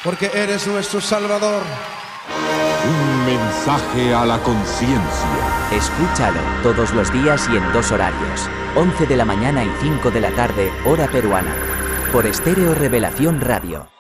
porque eres nuestro Salvador. Un mensaje a la conciencia. Escúchalo todos los días y en 2 horarios, 11 de la mañana y 5 de la tarde, hora peruana, por Estéreo Revelación Radio.